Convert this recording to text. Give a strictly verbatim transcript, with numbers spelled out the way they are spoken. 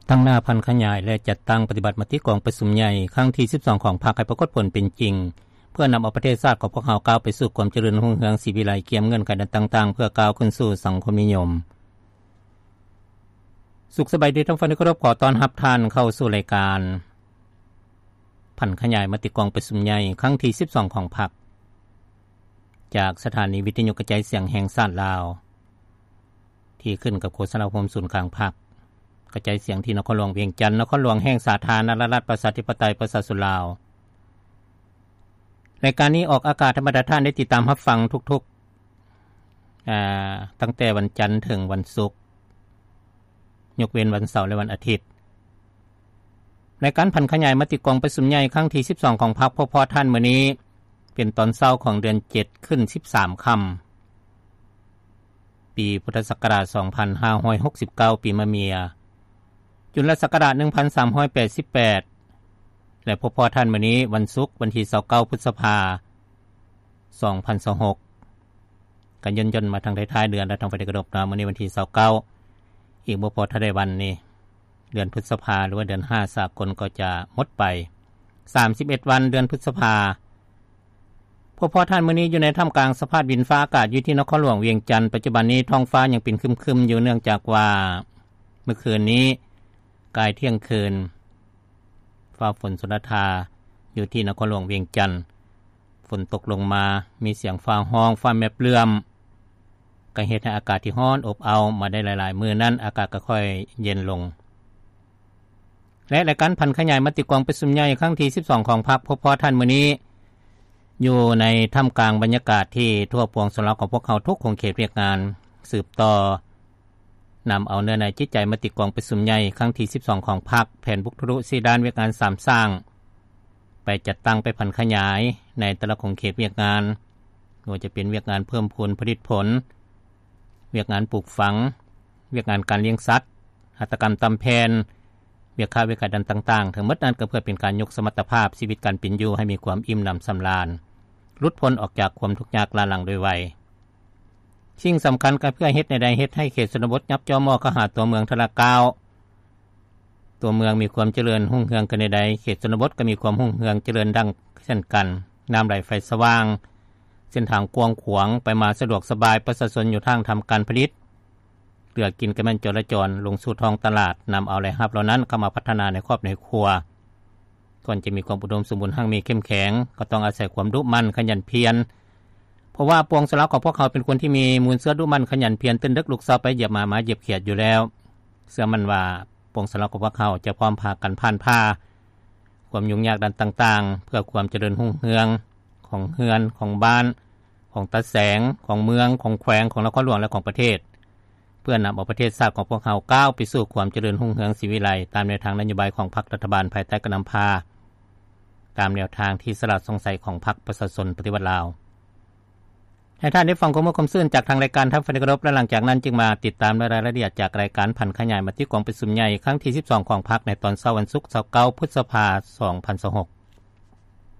ตั้งหน้าพันขยายและจัดตั้งปฏิบัติมติกองประชุมใหญ่ครั้งที่สิบสองของพรรคให้ปรากฏผลเป็นจริงเพื่อนำเอาประเทศชาติของพวกเราก้าวไปสู่ความเจริญรุ่งเรืองศรีวิไลเกี่ยมเงินกันต่างๆเพื่อก้าวขึ้นสู่สังคมนิยมสุขสบายดีท่านผู้ฟังที่เคารพขอต้อนรับท่านเข้าสู่รายการพันขยายมติกองประชุมใหญ่ครั้งที่สิบสองของพรรคจากสถานีวิทยุกระจายเสียงแห่งชาติลาวที่ขึ้นกับโฆษณาคมศูนย์กลางพรรคกระจายเสียงที่นครหลวงเวียงจันทน์นครหลวงแห่งสาธารณรัฐประชาธิปไตยประชาชนลาวรายการนี้ออกอากาศธรรมดาท่านได้ติดตามรับฟังทุกๆอ่าตั้งแต่วันจันทร์ถึงวันศุกร์ยกเว้นวันเสาร์และวันอาทิตย์รายการพันขยายมติกองประชุมใหญ่ครั้งที่สิบสองของพรรคพบท่านมื้อนี้เป็นตอนเช้าของเดือนเจ็ดขึ้นสิบสามค่ำปีพุทธศักราชสองพันห้าร้อยหกสิบเก้าปีมะเมียจุลศักราชหนึ่งพันสามร้อยแปดสิบแปดและพบพอท่านมื้อนี้วันศุกร์วันที่ยี่สิบเก้าพฤษภาคมสองพันยี่สิบหกกันย่นๆมาทางท้ายๆเดือนและทางฝ่ายกระดบนะมื้อนี้วันที่ยี่สิบเก้าอีกบ่พอถ้าได้วันนี้เดือนพฤษภาหรือว่าเดือนห้าสากลก็จะหมดไปสามสิบเอ็ดวันเดือนพฤษภาพบพอท่านมื้อนี้อยู่ในท่ามกลางสภาพดินฟ้าอากาศอยู่ที่นครหลวงเวียงจันทน์ปัจจุบันนี้ท้องฟ้ายังเป็นครึมๆอยู่เนื่องจากว่าเมื่อคืนนี้กายเที่ยงคืนฟ้าฝนสุรธาอยู่ที่นครหลวงเวียงจันทน์ฝนตกลงมามีเสียงฟ้าร้องฟ้าแมบเลื่อมก็เฮ็ดให้อากาศที่ร้อนอบอ้าวมาได้หลายๆมื้อนั้นอากาศก็ค่อยเย็นลงและรายการพันขยายมติกองประชุมใหญ่ครั้งที่สิบสองของพรรคพบพอท่านมื้อนี้อยู่ในท่ามกลางบรรยากาศที่ทั่วปวงสลาวของพวกเขาทุกของเขตเรียกงานสืบต่อนำเอาเนื้อในจิตใจมติกองประชุมใหญ่ครั้งที่สิบสองของพรรคแผนบุกทะลุสี่ด้านเวียกงานสามสร้างไปจัดตั้งไปพันขยายในแต่ละของเขตเวียกงานว่าจะเป็นเวียกงานเพิ่มพูนผลิตผลเวียกงานปลูกฝังเวียกงานการเลี้ยงสัตว์หัตถกรรมตำแพนเวียกค่าเวียกการต่างๆทั้งหมดนั้นก็เพื่อเป็นการยกสมรรถภาพชีวิตการเป็นอยู่ให้มีความอิ่มหนำสำราญหลุดพ้นออกจากความทุกข์ยากลาหลังโดยไวสิ่งสำคัญก็เพื่อเฮ็ดในใดเฮ็ดให้เขตชนบทยับย่อมอเข้าหาตัวเมืองทะละก้าวตัวเมืองมีความเจริญรุ่งเรืองกันในใดเขตชนบทก็มีความรุ่งเรืองเจริญดังเช่นกันน้ำไหลไฟสว่างเส้นทางกว้างขวางไปมาสะดวกสบายประชาชนอยู่ทางทำการผลิตเหลือกินก็แม่นจราจรลงสู่ท้องตลาดนำเอารายรับเหล่านั้นเข้ามาพัฒนาในครอบในครัวก่อนจะมีความอุดมสมบูรณ์หั่งมีเข้มแข็งก็ต้องอาศัยความดุมั่นขยันเพียรเพราะว่าปวงสลาวของพวกเขาเป็นคนที่มีมูลเสื้อดุมั่นขยันเพียรตื่นดึกลุกเช้าไปเหยียบหมาหมาเหยียบเขียดอยู่แล้วเสื้อมันว่าปวงสลาวของพวกเขาจะพร้อมพากันผ่านผ้าความยุ่งยากดันต่างๆเพื่อความเจริญรุ่งเรืองของเฮือนของบ้านของตะแสงของเมืองของแขวงของนครหลวงและของประเทศเพื่อนำเอาประเทศชาติของพวกเขาก้าวไปสู่ความเจริญรุ่งเรืองศรีวิไลตามแนวทางนโยบายของพรรครัฐบาลภายใต้การนำพาตามแนวทางที่สลัดสงสัยของพรรคประชาชนปฏิวัติลาวให้ท่านได้ฟังข้อมูลความซื่นจากทางรายการท่านฟังที่เคารพและหลังจากนั้นจึงมาติดตามรายละเอียดจากรายการพันขยายมติกองประชุมใหญ่ครั้งที่สิบสองของพรรคในตอนเช้าวันศุกร์ยี่สิบเก้าพฤษภาคมสองพันยี่สิบหก